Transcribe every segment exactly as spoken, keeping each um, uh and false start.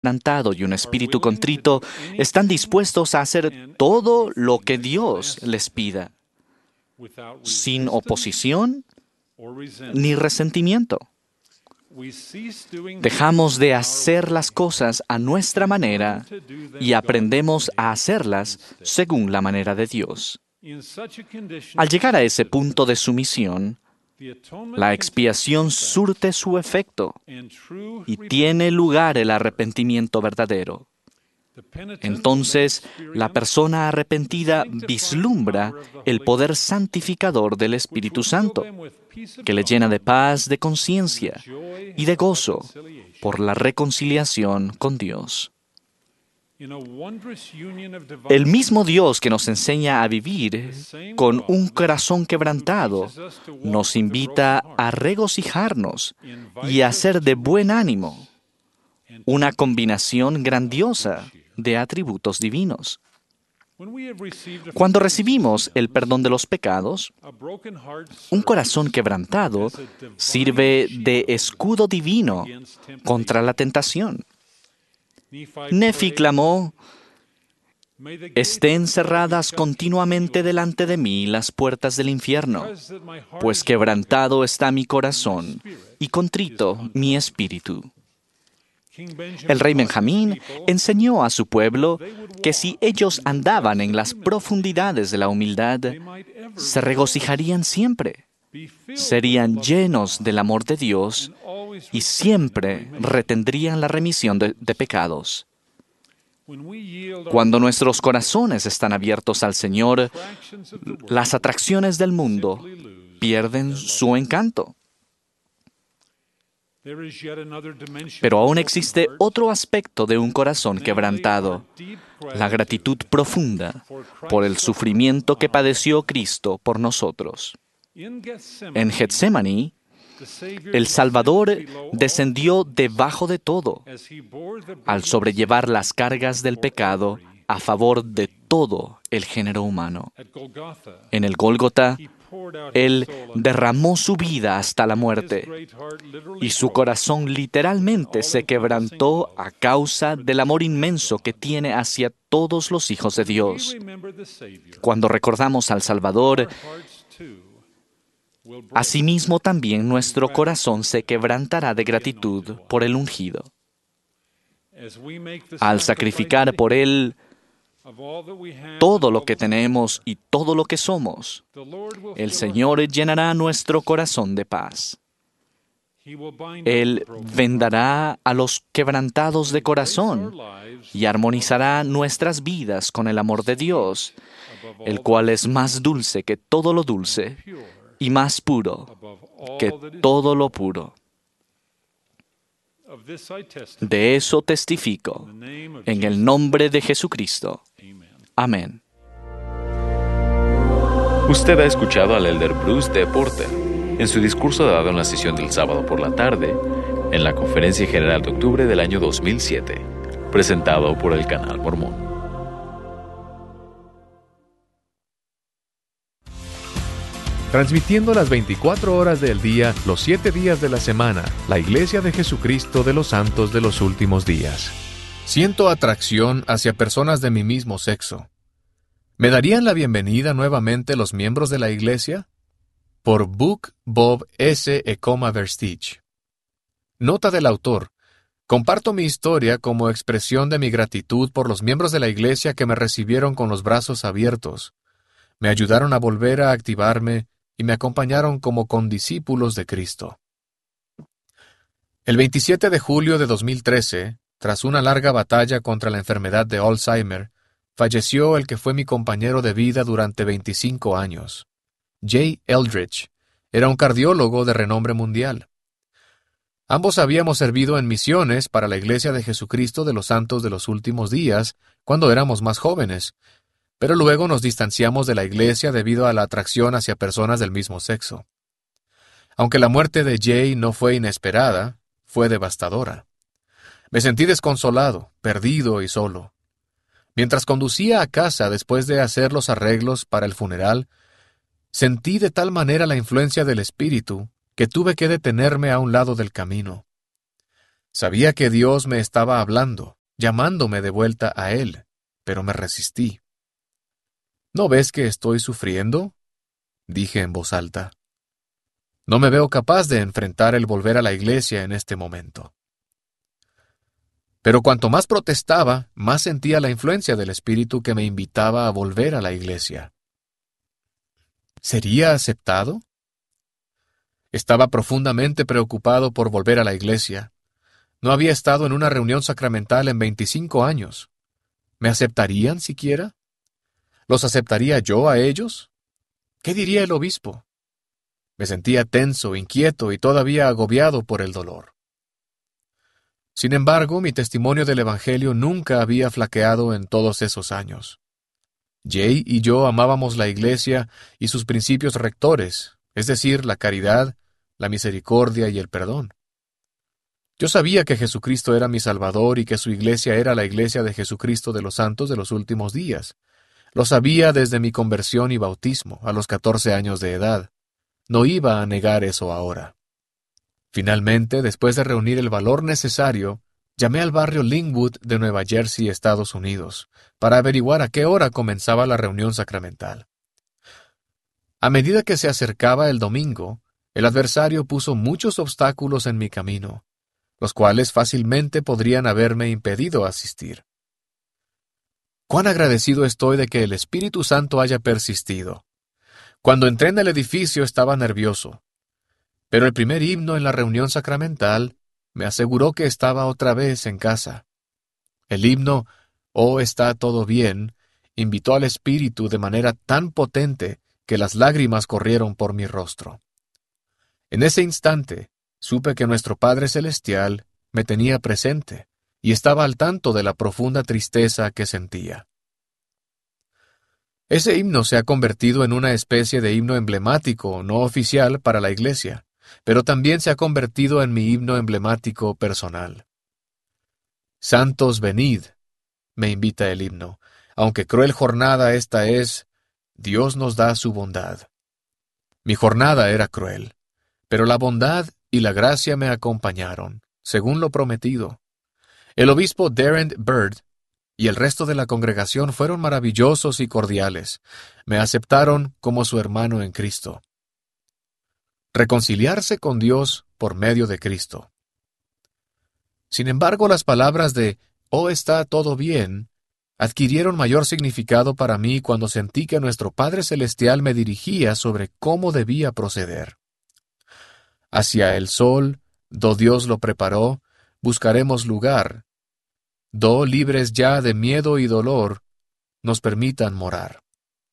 quebrantado y un espíritu contrito están dispuestos a hacer todo lo que Dios les pida, sin oposición ni resentimiento. Dejamos de hacer las cosas a nuestra manera y aprendemos a hacerlas según la manera de Dios. Al llegar a ese punto de sumisión, la expiación surte su efecto y tiene lugar el arrepentimiento verdadero. Entonces, la persona arrepentida vislumbra el poder santificador del Espíritu Santo, que le llena de paz, de conciencia y de gozo por la reconciliación con Dios. El mismo Dios que nos enseña a vivir con un corazón quebrantado nos invita a regocijarnos y a ser de buen ánimo, una combinación grandiosa de atributos divinos. Cuando recibimos el perdón de los pecados, un corazón quebrantado sirve de escudo divino contra la tentación. Nefi clamó: «Estén cerradas continuamente delante de mí las puertas del infierno, pues quebrantado está mi corazón y contrito mi espíritu». El rey Benjamín enseñó a su pueblo que si ellos andaban en las profundidades de la humildad, se regocijarían siempre, serían llenos del amor de Dios y siempre retendrían la remisión de, de pecados. Cuando nuestros corazones están abiertos al Señor, las atracciones del mundo pierden su encanto. Pero aún existe otro aspecto de un corazón quebrantado, la gratitud profunda por el sufrimiento que padeció Cristo por nosotros. En Getsemaní, el Salvador descendió debajo de todo, al sobrellevar las cargas del pecado a favor de todo el género humano. En el Gólgota, Él derramó su vida hasta la muerte, y su corazón literalmente se quebrantó a causa del amor inmenso que tiene hacia todos los hijos de Dios. Cuando recordamos al Salvador, asimismo también nuestro corazón se quebrantará de gratitud por el ungido. Al sacrificar por Él todo lo que tenemos y todo lo que somos, el Señor llenará nuestro corazón de paz. Él vendará a los quebrantados de corazón y armonizará nuestras vidas con el amor de Dios, el cual es más dulce que todo lo dulce y más puro que todo lo puro. De eso testifico, en el nombre de Jesucristo. Amén. Usted ha escuchado al elder Bruce D. Porter en su discurso dado en la sesión del sábado por la tarde en la Conferencia General de octubre del año dos mil siete, presentado por el Canal Mormón. Transmitiendo las veinticuatro horas del día, los siete días de la semana, la Iglesia de Jesucristo de los Santos de los Últimos Días. Siento atracción hacia personas de mi mismo sexo. ¿Me darían la bienvenida nuevamente los miembros de la Iglesia? Por Book Bob S. Ecoma Verstich. Nota del autor. Comparto mi historia como expresión de mi gratitud por los miembros de la Iglesia que me recibieron con los brazos abiertos. Me ayudaron a volver a activarme y me acompañaron como condiscípulos de Cristo. El veintisiete de julio de dos mil trece, tras una larga batalla contra la enfermedad de Alzheimer, falleció el que fue mi compañero de vida durante veinticinco años. Jay Eldridge era un cardiólogo de renombre mundial. Ambos habíamos servido en misiones para la Iglesia de Jesucristo de los Santos de los Últimos Días cuando éramos más jóvenes, pero luego nos distanciamos de la Iglesia debido a la atracción hacia personas del mismo sexo. Aunque la muerte de Jay no fue inesperada, fue devastadora. Me sentí desconsolado, perdido y solo. Mientras conducía a casa después de hacer los arreglos para el funeral, sentí de tal manera la influencia del Espíritu que tuve que detenerme a un lado del camino. Sabía que Dios me estaba hablando, llamándome de vuelta a Él, pero me resistí. ¿No ves que estoy sufriendo?, dije en voz alta. No me veo capaz de enfrentar el volver a la iglesia en este momento. Pero cuanto más protestaba, más sentía la influencia del Espíritu que me invitaba a volver a la iglesia. ¿Sería aceptado? Estaba profundamente preocupado por volver a la iglesia. No había estado en una reunión sacramental en veinticinco años. ¿Me aceptarían siquiera? ¿Los aceptaría yo a ellos? ¿Qué diría el obispo? Me sentía tenso, inquieto y todavía agobiado por el dolor. Sin embargo, mi testimonio del Evangelio nunca había flaqueado en todos esos años. Jay y yo amábamos la Iglesia y sus principios rectores, es decir, la caridad, la misericordia y el perdón. Yo sabía que Jesucristo era mi Salvador y que su Iglesia era la Iglesia de Jesucristo de los Santos de los últimos días. Lo sabía desde mi conversión y bautismo, a los catorce años de edad. No iba a negar eso ahora. Finalmente, después de reunir el valor necesario, llamé al barrio Linwood de Nueva Jersey, Estados Unidos, para averiguar a qué hora comenzaba la reunión sacramental. A medida que se acercaba el domingo, el adversario puso muchos obstáculos en mi camino, los cuales fácilmente podrían haberme impedido asistir. Cuán agradecido estoy de que el Espíritu Santo haya persistido. Cuando entré en el edificio estaba nervioso, pero el primer himno en la reunión sacramental me aseguró que estaba otra vez en casa. El himno «Oh, está todo bien» invitó al Espíritu de manera tan potente que las lágrimas corrieron por mi rostro. En ese instante, supe que nuestro Padre Celestial me tenía presente y estaba al tanto de la profunda tristeza que sentía. Ese himno se ha convertido en una especie de himno emblemático no oficial para la Iglesia, pero también se ha convertido en mi himno emblemático personal. Santos venid, me invita el himno, aunque cruel jornada esta es, Dios nos da su bondad. Mi jornada era cruel, pero la bondad y la gracia me acompañaron, según lo prometido. El obispo Darrent Byrd y el resto de la congregación fueron maravillosos y cordiales. Me aceptaron como su hermano en Cristo. Reconciliarse con Dios por medio de Cristo. Sin embargo, las palabras de «Oh, está todo bien» adquirieron mayor significado para mí cuando sentí que nuestro Padre Celestial me dirigía sobre cómo debía proceder. Hacia el sol, do Dios lo preparó, buscaremos lugar, do libres ya de miedo y dolor, nos permitan morar.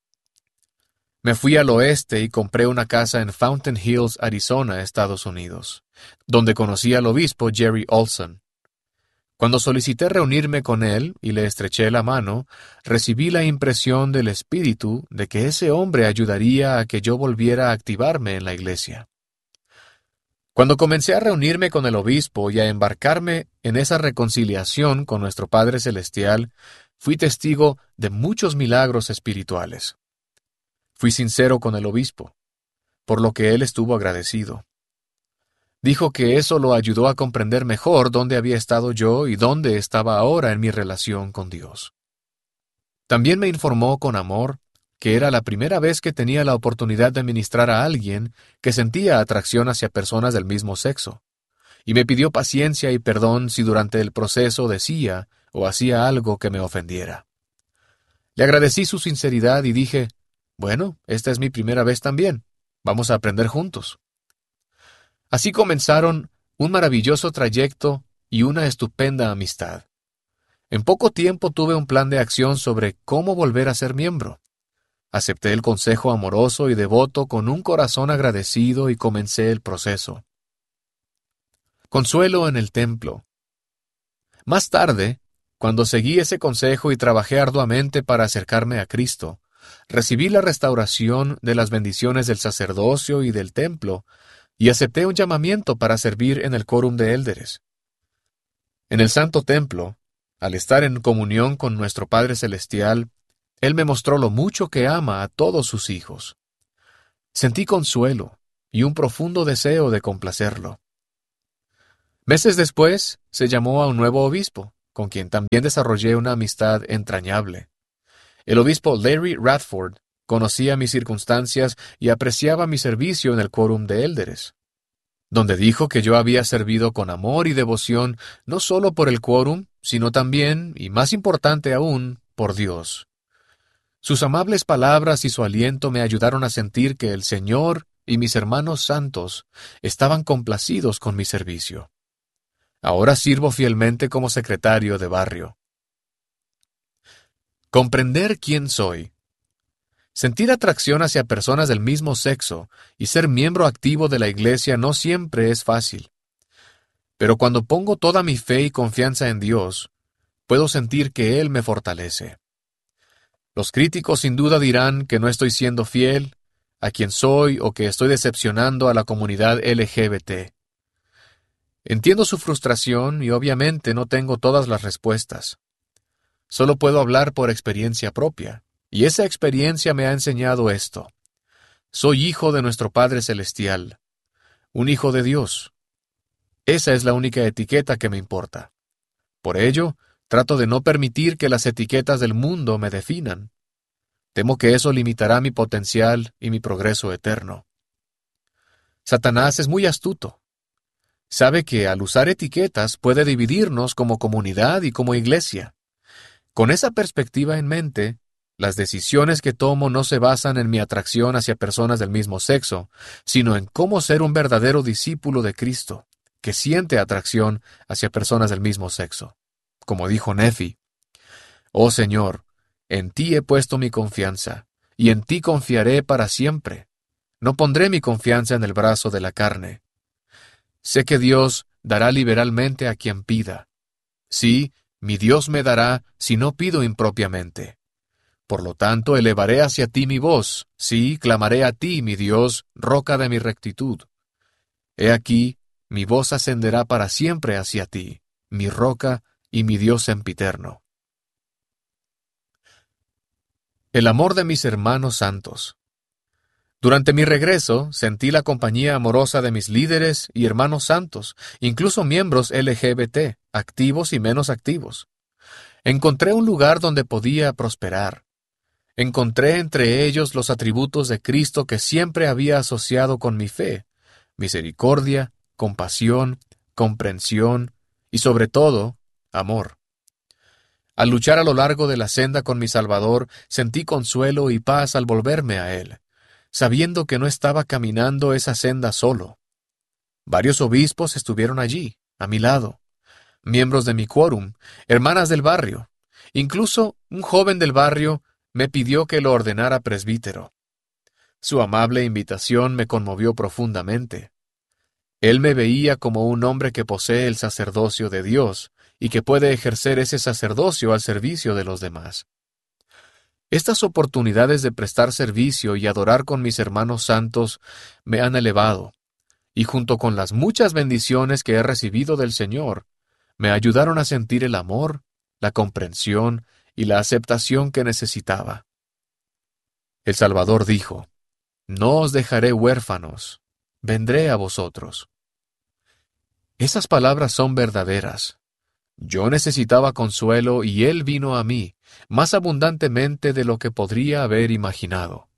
Me fui al oeste y compré una casa en Fountain Hills, Arizona, Estados Unidos, donde conocí al obispo Jerry Olson. Cuando solicité reunirme con él y le estreché la mano, recibí la impresión del Espíritu de que ese hombre ayudaría a que yo volviera a activarme en la iglesia. Cuando comencé a reunirme con el obispo y a embarcarme en esa reconciliación con nuestro Padre Celestial, fui testigo de muchos milagros espirituales. Fui sincero con el obispo, por lo que él estuvo agradecido. Dijo que eso lo ayudó a comprender mejor dónde había estado yo y dónde estaba ahora en mi relación con Dios. También me informó con amor que era la primera vez que tenía la oportunidad de ministrar a alguien que sentía atracción hacia personas del mismo sexo, y me pidió paciencia y perdón si durante el proceso decía o hacía algo que me ofendiera. Le agradecí su sinceridad y dije, bueno, esta es mi primera vez también, vamos a aprender juntos. Así comenzaron un maravilloso trayecto y una estupenda amistad. En poco tiempo tuve un plan de acción sobre cómo volver a ser miembro. Acepté el consejo amoroso y devoto con un corazón agradecido y comencé el proceso. Consuelo en el templo. Más tarde, cuando seguí ese consejo y trabajé arduamente para acercarme a Cristo, recibí la restauración de las bendiciones del sacerdocio y del templo y acepté un llamamiento para servir en el quórum de élderes. En el Santo Templo, al estar en comunión con nuestro Padre Celestial, Él me mostró lo mucho que ama a todos sus hijos. Sentí consuelo y un profundo deseo de complacerlo. Meses después, se llamó a un nuevo obispo, con quien también desarrollé una amistad entrañable. El obispo Larry Radford conocía mis circunstancias y apreciaba mi servicio en el quórum de élderes, donde dijo que yo había servido con amor y devoción no solo por el quórum, sino también, y más importante aún, por Dios. Sus amables palabras y su aliento me ayudaron a sentir que el Señor y mis hermanos santos estaban complacidos con mi servicio. Ahora sirvo fielmente como secretario de barrio. Comprender quién soy. Sentir atracción hacia personas del mismo sexo y ser miembro activo de la Iglesia no siempre es fácil. Pero cuando pongo toda mi fe y confianza en Dios, puedo sentir que Él me fortalece. Los críticos sin duda dirán que no estoy siendo fiel a quien soy o que estoy decepcionando a la comunidad L G B T. Entiendo su frustración y obviamente no tengo todas las respuestas. Solo puedo hablar por experiencia propia, y esa experiencia me ha enseñado esto. Soy hijo de nuestro Padre Celestial, un hijo de Dios. Esa es la única etiqueta que me importa. Por ello, trato de no permitir que las etiquetas del mundo me definan. Temo que eso limitará mi potencial y mi progreso eterno. Satanás es muy astuto. Sabe que al usar etiquetas puede dividirnos como comunidad y como iglesia. Con esa perspectiva en mente, las decisiones que tomo no se basan en mi atracción hacia personas del mismo sexo, sino en cómo ser un verdadero discípulo de Cristo, que siente atracción hacia personas del mismo sexo. Como dijo Nefi, «Oh Señor, en ti he puesto mi confianza, y en ti confiaré para siempre. No pondré mi confianza en el brazo de la carne. Sé que Dios dará liberalmente a quien pida. Sí, mi Dios me dará si no pido impropiamente. Por lo tanto, elevaré hacia ti mi voz, sí, clamaré a ti, mi Dios, roca de mi rectitud. He aquí, mi voz ascenderá para siempre hacia ti, mi roca y mi Dios sempiterno». El amor de mis hermanos santos. Durante mi regreso, sentí la compañía amorosa de mis líderes y hermanos santos, incluso miembros L G B T, activos y menos activos. Encontré un lugar donde podía prosperar. Encontré entre ellos los atributos de Cristo que siempre había asociado con mi fe: misericordia, compasión, comprensión y, sobre todo, amor. Al luchar a lo largo de la senda con mi Salvador, sentí consuelo y paz al volverme a Él, sabiendo que no estaba caminando esa senda solo. Varios obispos estuvieron allí, a mi lado, miembros de mi quórum, hermanas del barrio. Incluso un joven del barrio me pidió que lo ordenara presbítero. Su amable invitación me conmovió profundamente. Él me veía como un hombre que posee el sacerdocio de Dios y que puede ejercer ese sacerdocio al servicio de los demás. Estas oportunidades de prestar servicio y adorar con mis hermanos santos me han elevado, y junto con las muchas bendiciones que he recibido del Señor, me ayudaron a sentir el amor, la comprensión y la aceptación que necesitaba. El Salvador dijo, «No os dejaré huérfanos, vendré a vosotros». Esas palabras son verdaderas. Yo necesitaba consuelo y Él vino a mí, más abundantemente de lo que podría haber imaginado.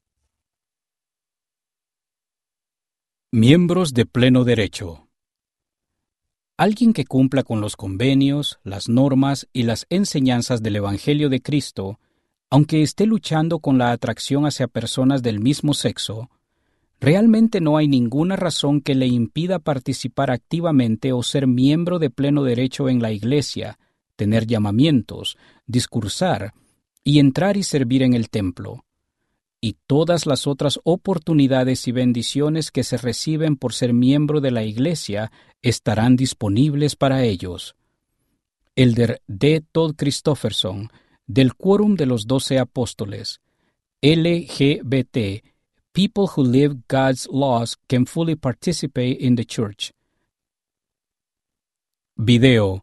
Miembros de pleno derecho. Alguien que cumpla con los convenios, las normas y las enseñanzas del Evangelio de Cristo, aunque esté luchando con la atracción hacia personas del mismo sexo, realmente no hay ninguna razón que le impida participar activamente o ser miembro de pleno derecho en la Iglesia, tener llamamientos, discursar y entrar y servir en el templo, y todas las otras oportunidades y bendiciones que se reciben por ser miembro de la Iglesia estarán disponibles para ellos. Elder D. Todd Christofferson, del Quórum de los Doce Apóstoles, L G B T, People who live God's laws can fully participate in the church. Video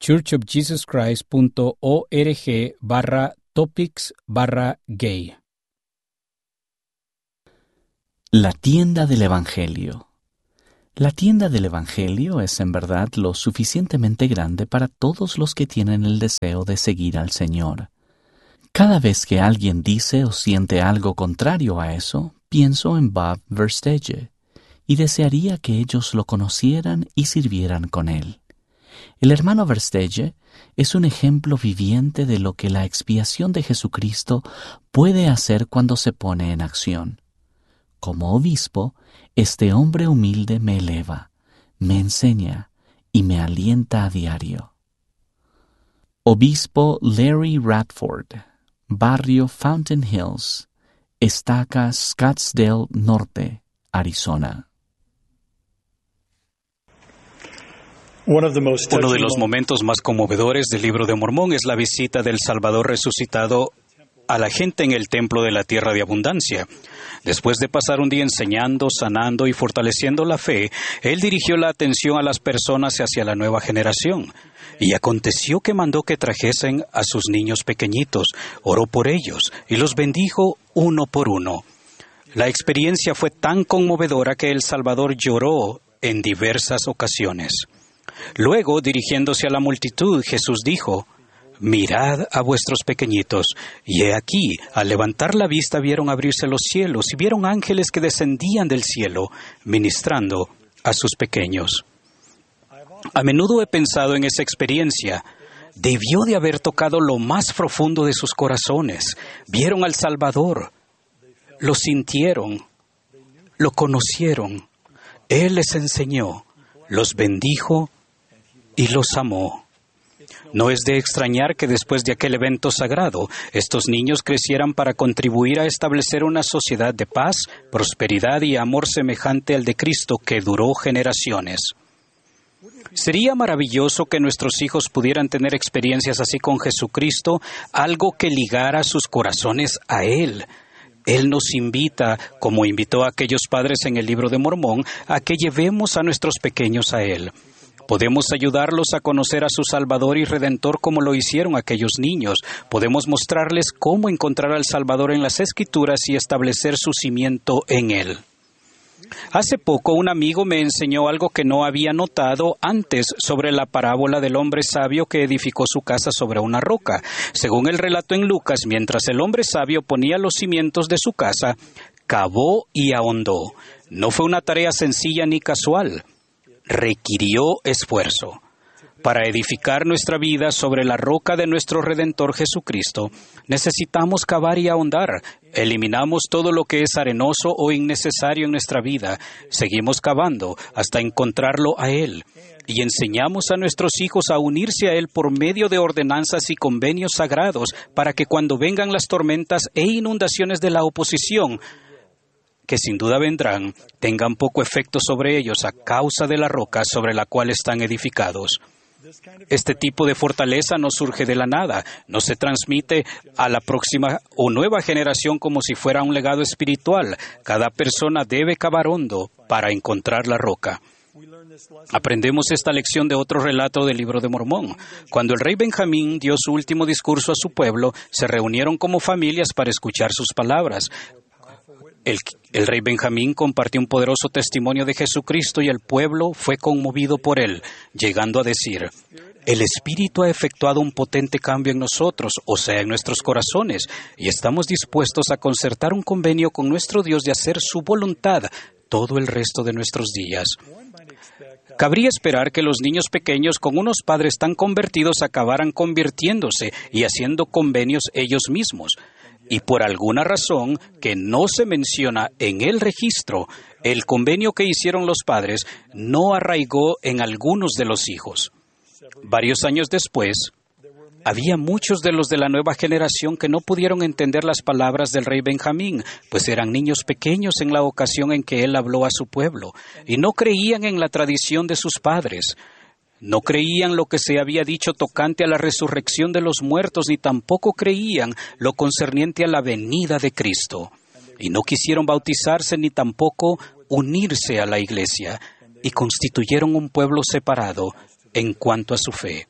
churchofjesuschrist.org barra topics barra gay. La tienda del Evangelio. La tienda del Evangelio es en verdad lo suficientemente grande para todos los que tienen el deseo de seguir al Señor. Cada vez que alguien dice o siente algo contrario a eso, pienso en Bob Verstege y desearía que ellos lo conocieran y sirvieran con él. El hermano Verstege es un ejemplo viviente de lo que la expiación de Jesucristo puede hacer cuando se pone en acción. Como obispo, este hombre humilde me eleva, me enseña y me alienta a diario. Obispo Larry Radford, Barrio Fountain Hills, Estaca Scottsdale Norte, Arizona. Uno de los momentos más conmovedores del Libro de Mormón es la visita del Salvador resucitado a la gente en el templo de la tierra de abundancia. Después de pasar un día enseñando, sanando y fortaleciendo la fe, él dirigió la atención a las personas hacia la nueva generación. Y aconteció que mandó que trajesen a sus niños pequeñitos, oró por ellos y los bendijo uno por uno. La experiencia fue tan conmovedora que el Salvador lloró en diversas ocasiones. Luego, dirigiéndose a la multitud, Jesús dijo: «Mirad a vuestros pequeñitos». Y he aquí, al levantar la vista vieron abrirse los cielos y vieron ángeles que descendían del cielo, ministrando a sus pequeños. A menudo he pensado en esa experiencia. Debió de haber tocado lo más profundo de sus corazones. Vieron al Salvador, lo sintieron, lo conocieron. Él les enseñó, los bendijo y los amó. No es de extrañar que después de aquel evento sagrado, estos niños crecieran para contribuir a establecer una sociedad de paz, prosperidad y amor semejante al de Cristo que duró generaciones. Sería maravilloso que nuestros hijos pudieran tener experiencias así con Jesucristo, algo que ligara sus corazones a Él. Él nos invita, como invitó a aquellos padres en el Libro de Mormón, a que llevemos a nuestros pequeños a Él. Podemos ayudarlos a conocer a su Salvador y Redentor como lo hicieron aquellos niños. Podemos mostrarles cómo encontrar al Salvador en las Escrituras y establecer su cimiento en Él. Hace poco un amigo me enseñó algo que no había notado antes sobre la parábola del hombre sabio que edificó su casa sobre una roca. Según el relato en Lucas, mientras el hombre sabio ponía los cimientos de su casa, cavó y ahondó. No fue una tarea sencilla ni casual. Requirió esfuerzo. Para edificar nuestra vida sobre la roca de nuestro Redentor Jesucristo, necesitamos cavar y ahondar. Eliminamos todo lo que es arenoso o innecesario en nuestra vida. Seguimos cavando hasta encontrarlo a Él. Y enseñamos a nuestros hijos a unirse a Él por medio de ordenanzas y convenios sagrados para que cuando vengan las tormentas e inundaciones de la oposición, que sin duda vendrán, tengan poco efecto sobre ellos a causa de la roca sobre la cual están edificados. Este tipo de fortaleza no surge de la nada, no se transmite a la próxima o nueva generación como si fuera un legado espiritual. Cada persona debe cavar hondo para encontrar la roca. Aprendemos esta lección de otro relato del Libro de Mormón. Cuando el rey Benjamín dio su último discurso a su pueblo, se reunieron como familias para escuchar sus palabras. El, el rey Benjamín compartió un poderoso testimonio de Jesucristo y el pueblo fue conmovido por él, llegando a decir: «El Espíritu ha efectuado un potente cambio en nosotros, o sea, en nuestros corazones, y estamos dispuestos a concertar un convenio con nuestro Dios de hacer su voluntad todo el resto de nuestros días». Cabría esperar que los niños pequeños con unos padres tan convertidos acabaran convirtiéndose y haciendo convenios ellos mismos. Y por alguna razón que no se menciona en el registro, el convenio que hicieron los padres no arraigó en algunos de los hijos. Varios años después, había muchos de los de la nueva generación que no pudieron entender las palabras del rey Benjamín, pues eran niños pequeños en la ocasión en que él habló a su pueblo, y no creían en la tradición de sus padres. No creían lo que se había dicho tocante a la resurrección de los muertos, ni tampoco creían lo concerniente a la venida de Cristo. Y no quisieron bautizarse ni tampoco unirse a la iglesia, y constituyeron un pueblo separado en cuanto a su fe.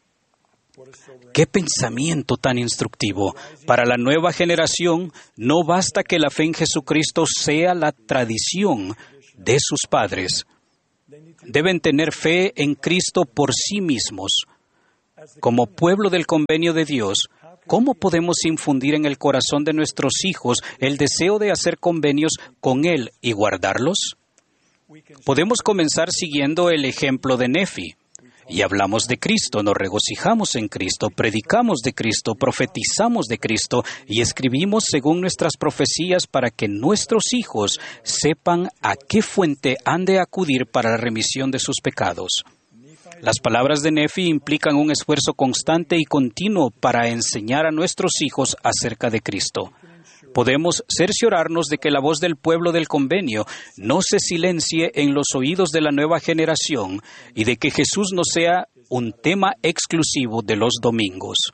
¡Qué pensamiento tan instructivo! Para la nueva generación, no basta que la fe en Jesucristo sea la tradición de sus padres. deben tener fe en Cristo por sí mismos. Como pueblo del convenio de Dios, ¿cómo podemos infundir en el corazón de nuestros hijos el deseo de hacer convenios con Él y guardarlos? Podemos comenzar siguiendo el ejemplo de Nefi. Y hablamos de Cristo, nos regocijamos en Cristo, predicamos de Cristo, profetizamos de Cristo y escribimos según nuestras profecías para que nuestros hijos sepan a qué fuente han de acudir para la remisión de sus pecados. Las palabras de Nefi implican un esfuerzo constante y continuo para enseñar a nuestros hijos acerca de Cristo. Podemos cerciorarnos de que la voz del pueblo del convenio no se silencie en los oídos de la nueva generación y de que Jesús no sea un tema exclusivo de los domingos.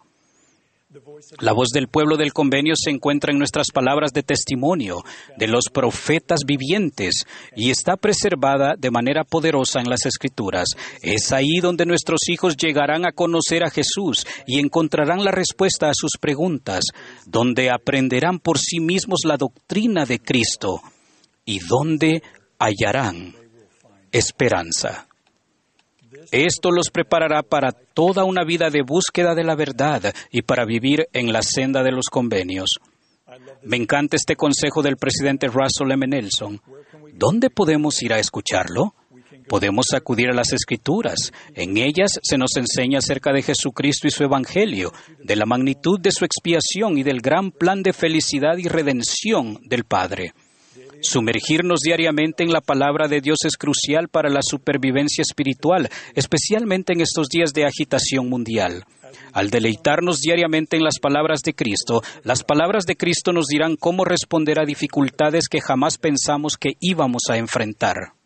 La voz del pueblo del convenio se encuentra en nuestras palabras de testimonio de los profetas vivientes y está preservada de manera poderosa en las Escrituras. Es ahí donde nuestros hijos llegarán a conocer a Jesús y encontrarán la respuesta a sus preguntas, donde aprenderán por sí mismos la doctrina de Cristo y donde hallarán esperanza. Esto los preparará para toda una vida de búsqueda de la verdad y para vivir en la senda de los convenios. Me encanta este consejo del presidente Russell M. Nelson. ¿Dónde podemos ir a escucharlo? Podemos acudir a las Escrituras. En ellas se nos enseña acerca de Jesucristo y su Evangelio, de la magnitud de su expiación y del gran plan de felicidad y redención del Padre. Sumergirnos diariamente en la palabra de Dios es crucial para la supervivencia espiritual, especialmente en estos días de agitación mundial. Al deleitarnos diariamente en las palabras de Cristo, las palabras de Cristo nos dirán cómo responder a dificultades que jamás pensamos que íbamos a enfrentar.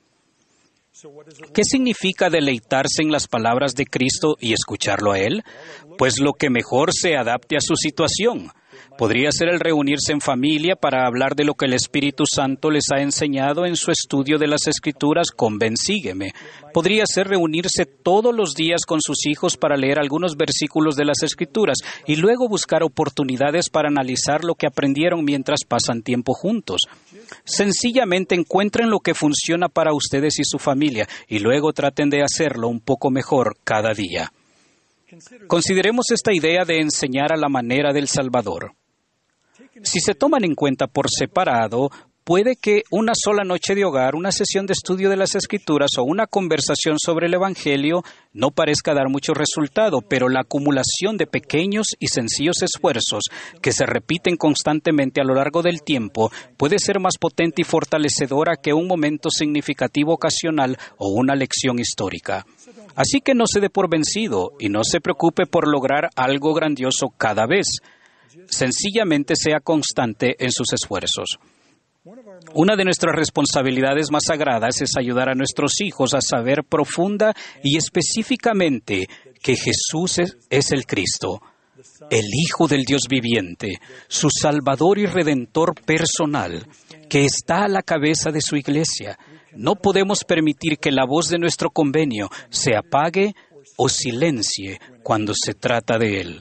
¿Qué significa deleitarse en las palabras de Cristo y escucharlo a Él? Pues lo que mejor se adapte a su situación. Podría ser el reunirse en familia para hablar de lo que el Espíritu Santo les ha enseñado en su estudio de las Escrituras con Ven, Sígueme. Podría ser reunirse todos los días con sus hijos para leer algunos versículos de las Escrituras y luego buscar oportunidades para analizar lo que aprendieron mientras pasan tiempo juntos. Sencillamente encuentren lo que funciona para ustedes y su familia y luego traten de hacerlo un poco mejor cada día. Consideremos esta idea de enseñar a la manera del Salvador. Si se toman en cuenta por separado, puede que una sola noche de hogar, una sesión de estudio de las Escrituras o una conversación sobre el Evangelio no parezca dar mucho resultado, pero la acumulación de pequeños y sencillos esfuerzos que se repiten constantemente a lo largo del tiempo puede ser más potente y fortalecedora que un momento significativo ocasional o una lección histórica. Así que no se dé por vencido y no se preocupe por lograr algo grandioso cada vez. Sencillamente sea constante en sus esfuerzos. Una de nuestras responsabilidades más sagradas es ayudar a nuestros hijos a saber profunda y específicamente que Jesús es, es el Cristo, el Hijo del Dios viviente, su Salvador y Redentor personal, que está a la cabeza de su iglesia. No podemos permitir que la voz de nuestro convenio se apague o silencie cuando se trata de Él.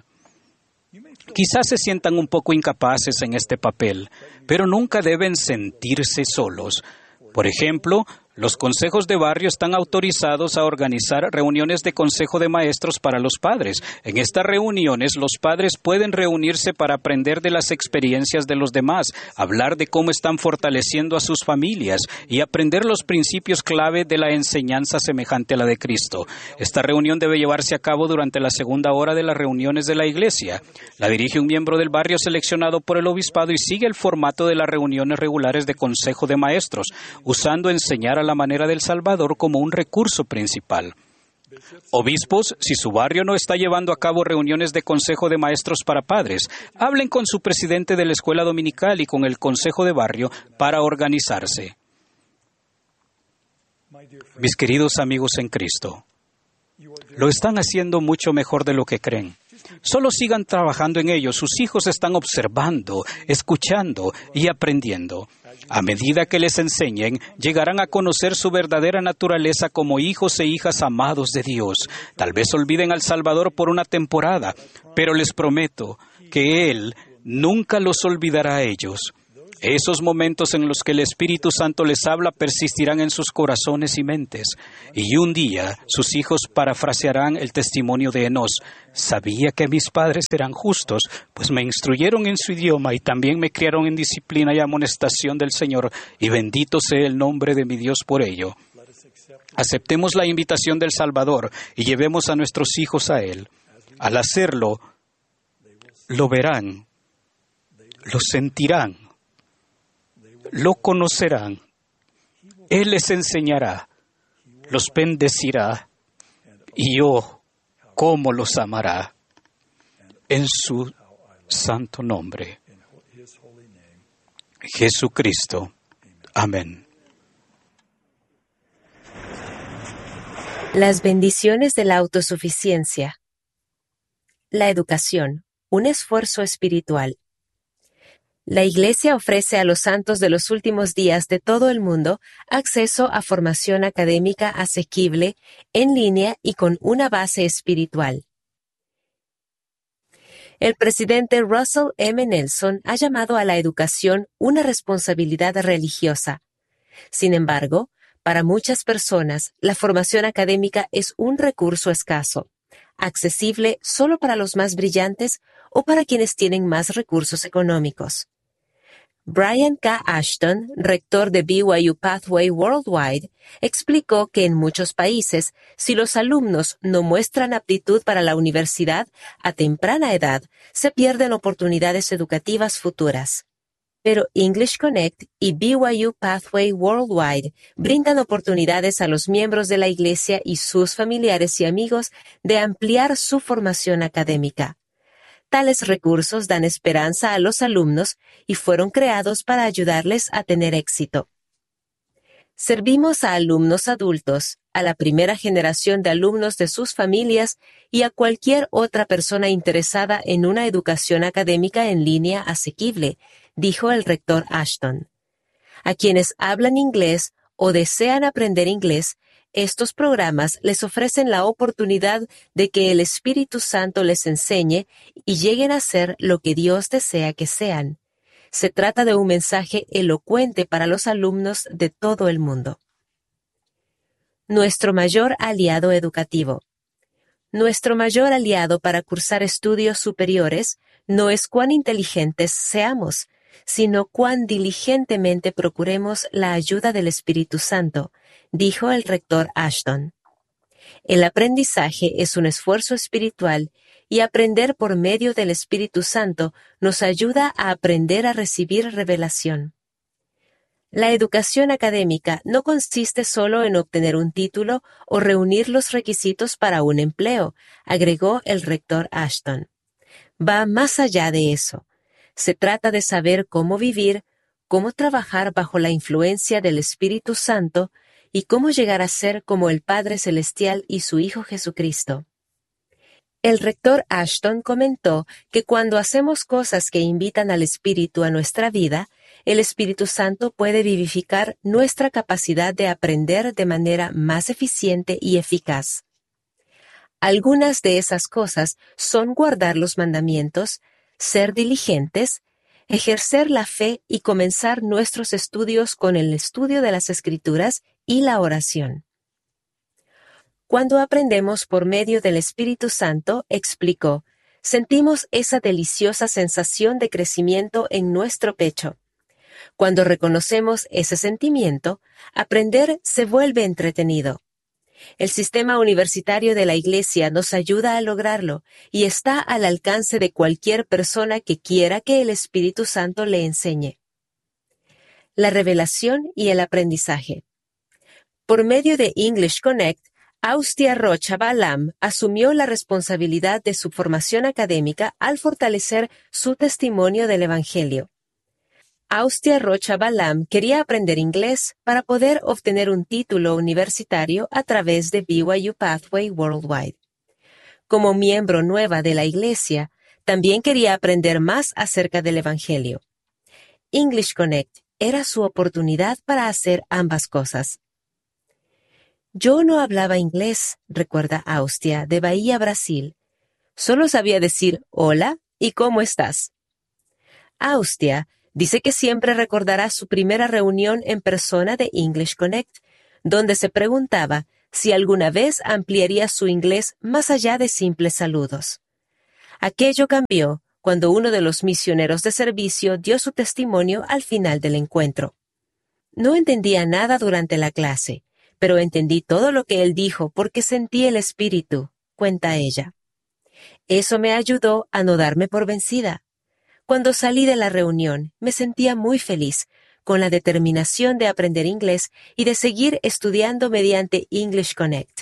Quizás se sientan un poco incapaces en este papel, pero nunca deben sentirse solos. Por ejemplo, los consejos de barrio están autorizados a organizar reuniones de consejo de maestros para los padres. En estas reuniones, los padres pueden reunirse para aprender de las experiencias de los demás, hablar de cómo están fortaleciendo a sus familias y aprender los principios clave de la enseñanza semejante a la de Cristo. Esta reunión debe llevarse a cabo durante la segunda hora de las reuniones de la iglesia. La dirige un miembro del barrio seleccionado por el obispado y sigue el formato de las reuniones regulares de consejo de maestros, usando enseñar a la manera del Salvador como un recurso principal. Obispos, si su barrio no está llevando a cabo reuniones de consejo de maestros para padres, hablen con su presidente de la escuela dominical y con el consejo de barrio para organizarse. Mis queridos amigos en Cristo, lo están haciendo mucho mejor de lo que creen. Solo sigan trabajando en ello. Sus hijos están observando, escuchando y aprendiendo. A medida que les enseñen, llegarán a conocer su verdadera naturaleza como hijos e hijas amados de Dios. Tal vez olviden al Salvador por una temporada, pero les prometo que Él nunca los olvidará a ellos. Esos momentos en los que el Espíritu Santo les habla persistirán en sus corazones y mentes. Y un día sus hijos parafrasearán el testimonio de Enós. Sabía que mis padres eran justos, pues me instruyeron en su idioma y también me criaron en disciplina y amonestación del Señor, y bendito sea el nombre de mi Dios por ello. Aceptemos la invitación del Salvador y llevemos a nuestros hijos a Él. Al hacerlo, lo verán, lo sentirán, lo conocerán. Él les enseñará, los bendecirá, y oh, cómo los amará. En su santo nombre. Jesucristo. Amén. Las bendiciones de la autosuficiencia. La educación, un esfuerzo espiritual. La Iglesia ofrece a los santos de los últimos días de todo el mundo acceso a formación académica asequible, en línea y con una base espiritual. El presidente Russell M. Nelson ha llamado a la educación una responsabilidad religiosa. Sin embargo, para muchas personas, la formación académica es un recurso escaso, accesible solo para los más brillantes o para quienes tienen más recursos económicos. Brian K. Ashton, rector de B Y U Pathway Worldwide, explicó que en muchos países, si los alumnos no muestran aptitud para la universidad a temprana edad, se pierden oportunidades educativas futuras. Pero English Connect y B Y U Pathway Worldwide brindan oportunidades a los miembros de la Iglesia y sus familiares y amigos de ampliar su formación académica. Tales recursos dan esperanza a los alumnos y fueron creados para ayudarles a tener éxito. Servimos a alumnos adultos, a la primera generación de alumnos de sus familias y a cualquier otra persona interesada en una educación académica en línea asequible, dijo el rector Ashton. A quienes hablan inglés o desean aprender inglés, estos programas les ofrecen la oportunidad de que el Espíritu Santo les enseñe y lleguen a ser lo que Dios desea que sean. Se trata de un mensaje elocuente para los alumnos de todo el mundo. Nuestro mayor aliado educativo. Nuestro mayor aliado para cursar estudios superiores no es cuán inteligentes seamos, sino cuán diligentemente procuremos la ayuda del Espíritu Santo, dijo el rector Ashton. El aprendizaje es un esfuerzo espiritual y aprender por medio del Espíritu Santo nos ayuda a aprender a recibir revelación. La educación académica no consiste solo en obtener un título o reunir los requisitos para un empleo, agregó el rector Ashton. Va más allá de eso. Se trata de saber cómo vivir, cómo trabajar bajo la influencia del Espíritu Santo y cómo llegar a ser como el Padre Celestial y su Hijo Jesucristo. El rector Ashton comentó que cuando hacemos cosas que invitan al Espíritu a nuestra vida, el Espíritu Santo puede vivificar nuestra capacidad de aprender de manera más eficiente y eficaz. Algunas de esas cosas son guardar los mandamientos, ser diligentes, ejercer la fe y comenzar nuestros estudios con el estudio de las Escrituras y la oración. Cuando aprendemos por medio del Espíritu Santo, explicó, sentimos esa deliciosa sensación de crecimiento en nuestro pecho. Cuando reconocemos ese sentimiento, aprender se vuelve entretenido. El sistema universitario de la Iglesia nos ayuda a lograrlo y está al alcance de cualquier persona que quiera que el Espíritu Santo le enseñe. La revelación y el aprendizaje. Por medio de English Connect, Austia Rocha Balam asumió la responsabilidad de su formación académica al fortalecer su testimonio del Evangelio. Austia Rocha Balam quería aprender inglés para poder obtener un título universitario a través de B Y U Pathway Worldwide. Como miembro nueva de la Iglesia, también quería aprender más acerca del Evangelio. English Connect era su oportunidad para hacer ambas cosas. Yo no hablaba inglés, recuerda Austia, de Bahía, Brasil. Solo sabía decir hola y cómo estás. Austia Dice que siempre recordará su primera reunión en persona de English Connect, donde se preguntaba si alguna vez ampliaría su inglés más allá de simples saludos. Aquello cambió cuando uno de los misioneros de servicio dio su testimonio al final del encuentro. No entendía nada durante la clase, pero entendí todo lo que él dijo porque sentí el espíritu, cuenta ella. Eso me ayudó a no darme por vencida. Cuando salí de la reunión, me sentía muy feliz, con la determinación de aprender inglés y de seguir estudiando mediante English Connect.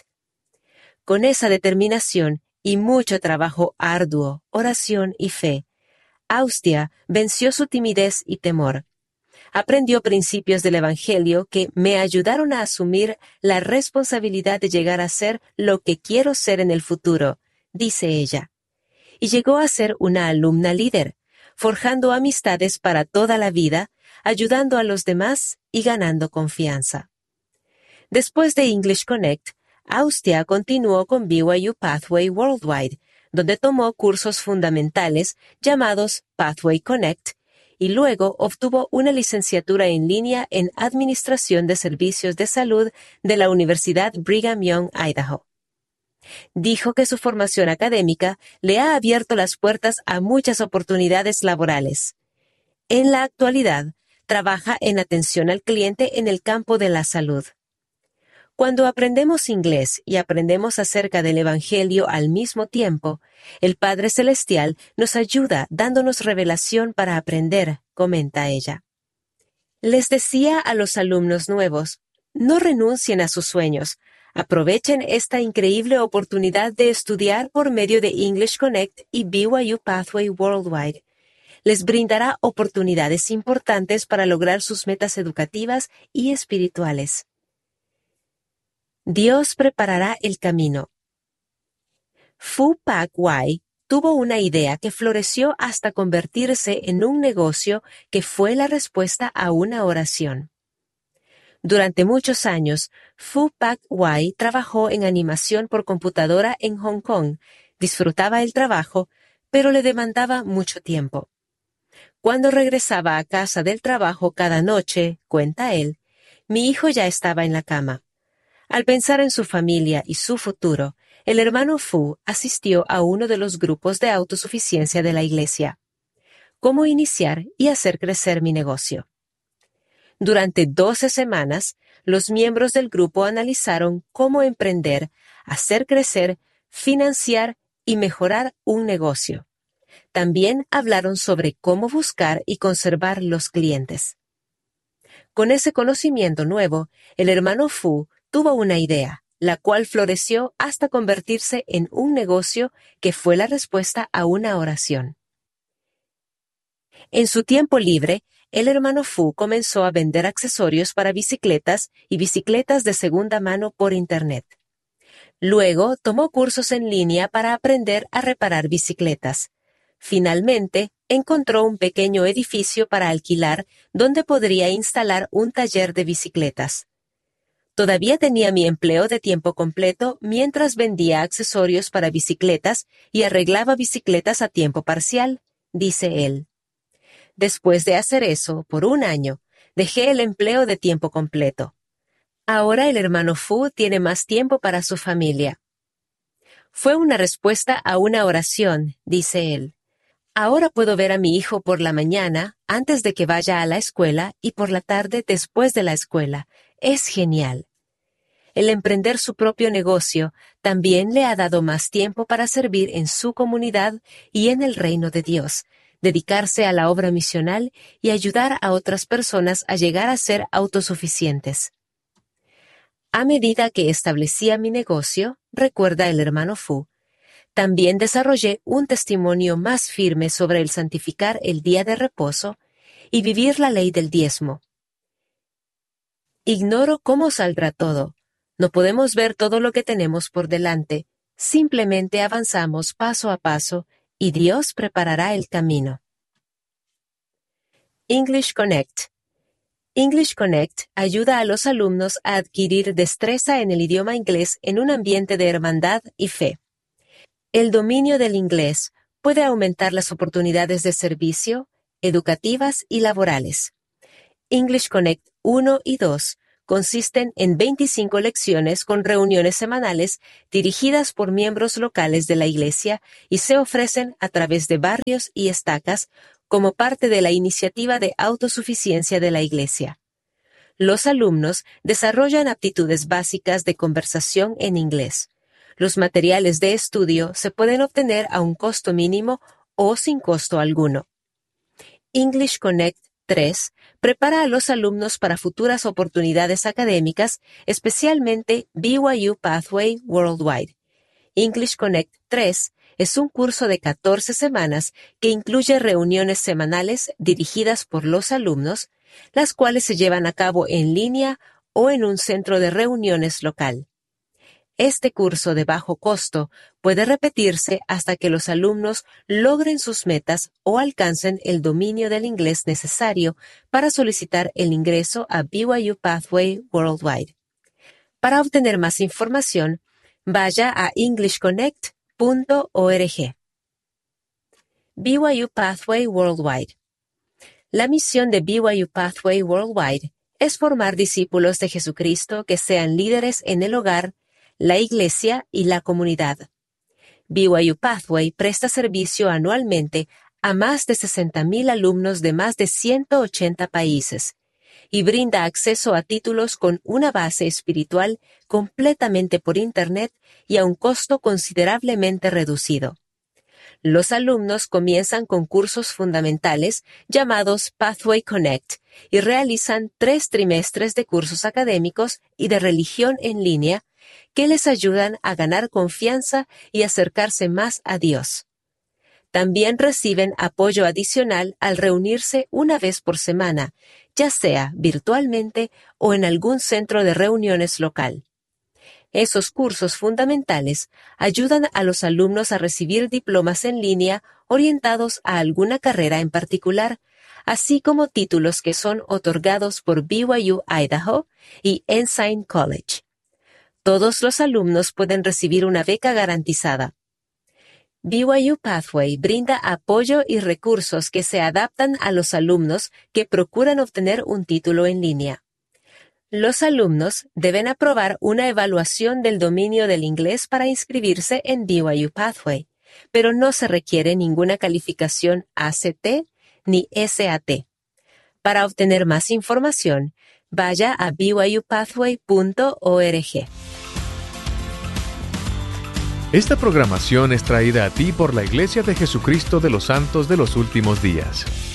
Con esa determinación y mucho trabajo arduo, oración y fe, Austia venció su timidez y temor. Aprendió principios del Evangelio que me ayudaron a asumir la responsabilidad de llegar a ser lo que quiero ser en el futuro, dice ella. Y llegó a ser una alumna líder, forjando amistades para toda la vida, ayudando a los demás y ganando confianza. Después de English Connect, Austia continuó con B Y U Pathway Worldwide, donde tomó cursos fundamentales llamados Pathway Connect, y luego obtuvo una licenciatura en línea en Administración de Servicios de Salud de la Universidad Brigham Young, Idaho. Dijo que su formación académica le ha abierto las puertas a muchas oportunidades laborales. En la actualidad, trabaja en atención al cliente en el campo de la salud. Cuando aprendemos inglés y aprendemos acerca del Evangelio al mismo tiempo, el Padre Celestial nos ayuda dándonos revelación para aprender, comenta ella. Les decía a los alumnos nuevos, no renuncien a sus sueños, aprovechen esta increíble oportunidad de estudiar por medio de English Connect y B Y U Pathway Worldwide. Les brindará oportunidades importantes para lograr sus metas educativas y espirituales. Dios preparará el camino. Phu Pak Wai tuvo una idea que floreció hasta convertirse en un negocio que fue la respuesta a una oración. Durante muchos años, Phu Pak Wai trabajó en animación por computadora en Hong Kong, disfrutaba el trabajo, pero le demandaba mucho tiempo. Cuando regresaba a casa del trabajo cada noche, cuenta él, mi hijo ya estaba en la cama. Al pensar en su familia y su futuro, el hermano Phu asistió a uno de los grupos de autosuficiencia de la iglesia. ¿Cómo iniciar y hacer crecer mi negocio? Durante doce semanas, los miembros del grupo analizaron cómo emprender, hacer crecer, financiar y mejorar un negocio. También hablaron sobre cómo buscar y conservar los clientes. Con ese conocimiento nuevo, el hermano Phu tuvo una idea, la cual floreció hasta convertirse en un negocio que fue la respuesta a una oración. En su tiempo libre, el hermano Phu comenzó a vender accesorios para bicicletas y bicicletas de segunda mano por Internet. Luego, tomó cursos en línea para aprender a reparar bicicletas. Finalmente, encontró un pequeño edificio para alquilar donde podría instalar un taller de bicicletas. Todavía tenía mi empleo de tiempo completo mientras vendía accesorios para bicicletas y arreglaba bicicletas a tiempo parcial, dice él. Después de hacer eso, por un año, dejé el empleo de tiempo completo. Ahora el hermano Phu tiene más tiempo para su familia. Fue una respuesta a una oración, dice él. Ahora puedo ver a mi hijo por la mañana, antes de que vaya a la escuela, y por la tarde después de la escuela. Es genial. El emprender su propio negocio también le ha dado más tiempo para servir en su comunidad y en el reino de Dios, dedicarse a la obra misional y ayudar a otras personas a llegar a ser autosuficientes. A medida que establecía mi negocio, recuerda el hermano Phu, también desarrollé un testimonio más firme sobre el santificar el día de reposo y vivir la ley del diezmo. Ignoro cómo saldrá todo. No podemos ver todo lo que tenemos por delante. Simplemente avanzamos paso a paso y Dios preparará el camino. English Connect. English Connect ayuda a los alumnos a adquirir destreza en el idioma inglés en un ambiente de hermandad y fe. El dominio del inglés puede aumentar las oportunidades de servicio, educativas y laborales. English Connect uno y dos consisten en veinticinco lecciones con reuniones semanales dirigidas por miembros locales de la Iglesia y se ofrecen a través de barrios y estacas como parte de la iniciativa de autosuficiencia de la Iglesia. Los alumnos desarrollan aptitudes básicas de conversación en inglés. Los materiales de estudio se pueden obtener a un costo mínimo o sin costo alguno. English Connect tres prepara a los alumnos para futuras oportunidades académicas, especialmente B Y U Pathway Worldwide. English Connect tres es un curso de catorce semanas que incluye reuniones semanales dirigidas por los alumnos, las cuales se llevan a cabo en línea o en un centro de reuniones local. Este curso de bajo costo puede repetirse hasta que los alumnos logren sus metas o alcancen el dominio del inglés necesario para solicitar el ingreso a B Y U Pathway Worldwide. Para obtener más información, vaya a english connect punto org. B Y U Pathway Worldwide. La misión de B Y U Pathway Worldwide es formar discípulos de Jesucristo que sean líderes en el hogar, la iglesia y la comunidad. B Y U Pathway presta servicio anualmente a más de sesenta mil alumnos de más de ciento ochenta países y brinda acceso a títulos con una base espiritual completamente por Internet y a un costo considerablemente reducido. Los alumnos comienzan con cursos fundamentales llamados Pathway Connect y realizan tres trimestres de cursos académicos y de religión en línea que les ayudan a ganar confianza y acercarse más a Dios. También reciben apoyo adicional al reunirse una vez por semana, ya sea virtualmente o en algún centro de reuniones local. Esos cursos fundamentales ayudan a los alumnos a recibir diplomas en línea orientados a alguna carrera en particular, así como títulos que son otorgados por B Y U Idaho y Ensign College. Todos los alumnos pueden recibir una beca garantizada. B Y U Pathway brinda apoyo y recursos que se adaptan a los alumnos que procuran obtener un título en línea. Los alumnos deben aprobar una evaluación del dominio del inglés para inscribirse en B Y U Pathway, pero no se requiere ninguna calificación A C T ni S A T. Para obtener más información, vaya a b y u pathway punto org. Esta programación es traída a ti por la Iglesia de Jesucristo de los Santos de los Últimos Días.